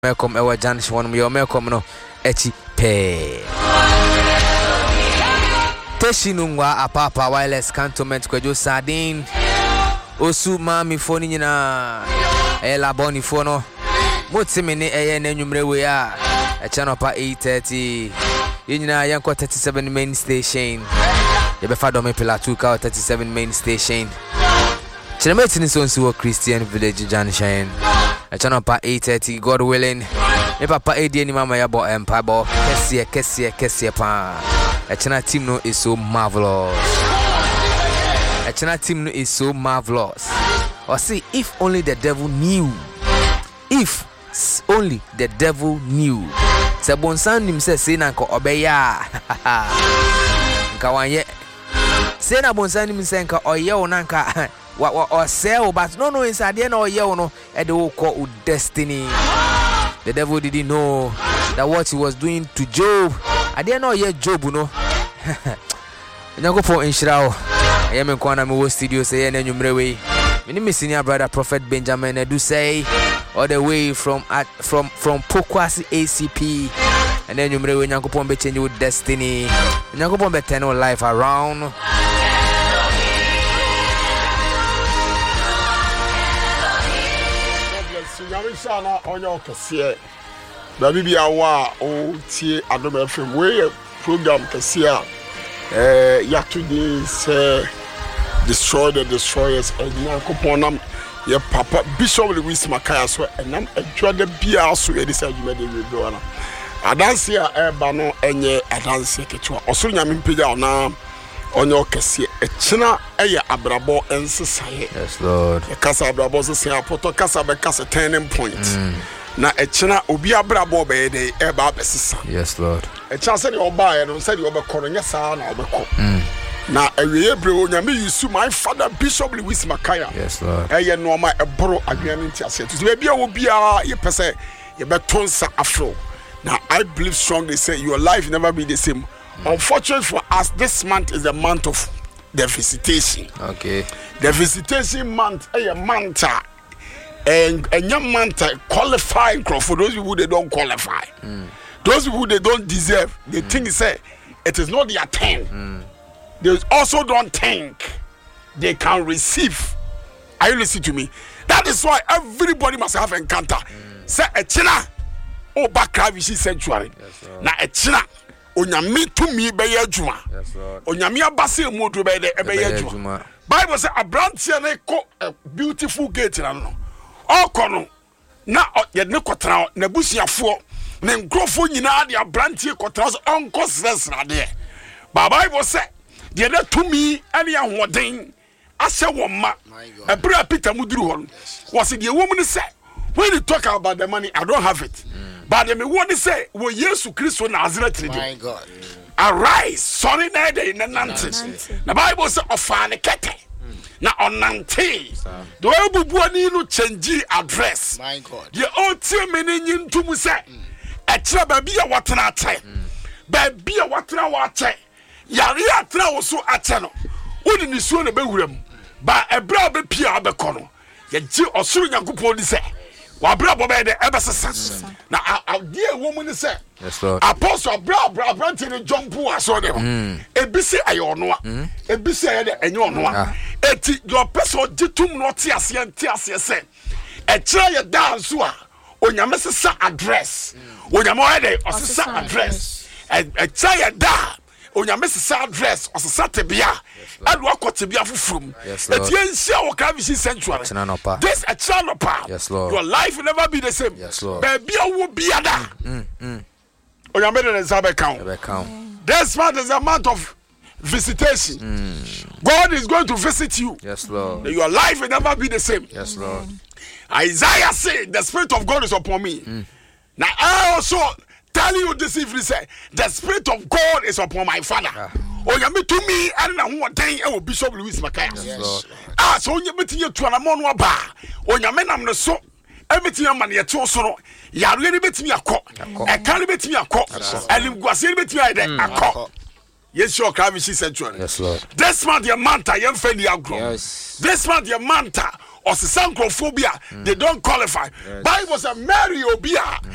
Welcome, our Janish one. You're welcome, no, Echi Pay. Teshinungwa apapa wireless cantonment kwejo sardine. Osu mami phone na ela boni phone. Motimene eye na nwumre we a channel pa 8:30. Yinyina yanko 37 main station. Yebefa do me pillar 2 ka 37 main station. Chiremeti ni so nsi wo Christian Village Junction. Channel pa 8:30 God willing. Me papa edi ni mama ya bo empire bo. Kese pa. Channel team no is so marvelous. Channel team no is so marvelous. Or see, if only the devil knew. If only the devil knew. Se bonsan nim se say na ko obeya. Nka wanye. Say na bonsan nim se nka oye o na nka or sell, but no inside the end or you know at the whole call destiny. The devil didn't know that what he was doing to Job. I didn't know yet Job, you know. For Inshrao, I am in Kwanamo studio say and you way. My senior brother Prophet Benjamin I do say all the way from Pokwasi ACP. And then you may when you go be change your destiny. You go be turn your life around. Sana on your Cassia. Baby be a wa o tie Adam FM way program Cassia. Yesterday say destroy the destroyers and Yankoponam your papa Bishop Louis Makaya so and I'm a dread beer so it is a you I dance here bano enye I dance here also yamin pija na onyo kese echina eye abrabo ensesaye. Yes Lord. E kasa abrabo se apoto kasa be kasa turning point. Na echina obi abrabo be dey e ba besesa. Yes Lord. Echa se de oba ye no se de obekoro nya sa na obekọ. Na ewiye bre onyame yusu my father Bishop Louis Makaya. Yes Lord. Eye no ma eboro adwene nti ase. To be bia wo bia ye pese ye betonsa afro. Now I believe strongly say your life never be the same. Unfortunately for us, this month is the month of the visitation. Okay. The visitation month, a month, and a young month qualifying for those people they don't qualify. Those people they don't deserve. They think say it is not their turn. They also don't think they can receive. Are you listening to me? That is why everybody must have encounter. Say a china, oh Bakravishi sanctuary. Now a china. Onyame to me be adwuma. Yes Lord. Onyame abase mu do be adwuma. Bible say abrantie na ko beautiful gate na no. Okono na ye ne kotra na busuafo ne nkrofo nyina de abrantie kotra so onko stress na de. Bible say de na to me ane ahoden ase wo ma. Ebra Peter muduru hon. Was the woman say when you talk about the money I don't have it. But the me want to say, well, Jesus Christ Nazareth. My God. Arise, sorry, neither in the Nancy. The Bible says, of an kete. Now on Nancy, the way we no change address. My God. The old team in to say, a trouble be a water at be a water water. Yaria throw so at channel. Wouldn't you soon a bedroom? By a brother Pia Becono. Yet Jill or soon Yakupo say. Wabra de ebesesa na dear woman say yes Lord apostle bra brantini jumpu aso dem ebisi ayono ebisi ayede enyo no eti your person gitum no ti ase say e kira ye dance a onyame sesa address onyame ayede osesa address e kira ye da onyame sesa address osesa tebia adu akotebia fufum eti ensia wo Kravishi sanctuary this a channel pa. Yes Lord. Your life will never be the same. Yes Lord. Baby will be ada onyame de nsabe count. This month is a month of visitation. God is going to visit you. Yes Lord. Your life will never be the same. Yes Lord. Isaiah said the spirit of God is upon me. Now I also tell you this evening say the spirit of God is upon my father. Onyame to me and na ho den e Bishop Louis Makaya. Yes. So onyame tinye tu anamon wa ba. Onyame nam ne so everything man ye to so no. Yare ni betimi akọ. E kan ni betimi akọ. Elimguase ni betimi ade akọ. Yes, your Kravishi sanctuary. Yes, Lord. This month your manta yem fendi agro. Yes. This month your manta or sankophobia they don't qualify. Bible says Mary obia